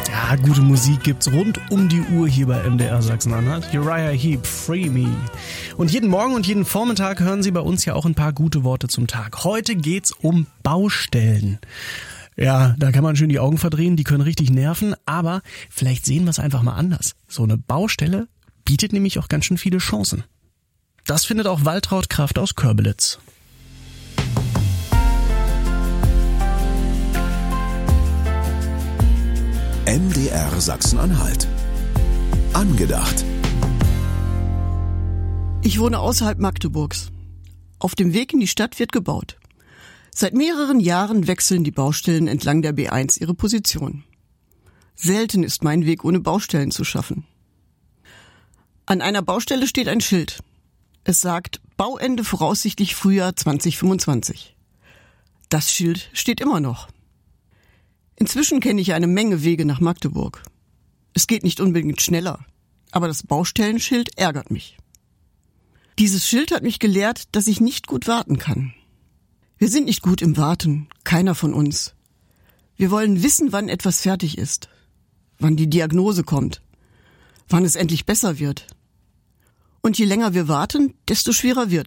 Ja, gute Musik gibt's rund um die Uhr hier bei MDR Sachsen-Anhalt. Uriah Heep, Free Me. Und jeden Morgen und jeden Vormittag hören Sie bei uns ja auch ein paar gute Worte zum Tag. Heute geht's um Baustellen. Ja, da kann man schön die Augen verdrehen, die können richtig nerven, aber vielleicht sehen wir es einfach mal anders. So eine Baustelle bietet nämlich auch ganz schön viele Chancen. Das findet auch Waltraud Kraft aus Körbelitz. MDR Sachsen-Anhalt. Angedacht. Ich wohne außerhalb Magdeburgs. Auf dem Weg in die Stadt wird gebaut. Seit mehreren Jahren wechseln die Baustellen entlang der B1 ihre Position. Selten ist mein Weg ohne Baustellen zu schaffen. An einer Baustelle steht ein Schild. Es sagt Bauende voraussichtlich Frühjahr 2025. Das Schild steht immer noch. Inzwischen kenne ich eine Menge Wege nach Magdeburg. Es geht nicht unbedingt schneller, aber das Baustellenschild ärgert mich. Dieses Schild hat mich gelehrt, dass ich nicht gut warten kann. Wir sind nicht gut im Warten, keiner von uns. Wir wollen wissen, wann etwas fertig ist, wann die Diagnose kommt, wann es endlich besser wird. Und je länger wir warten, desto schwerer wird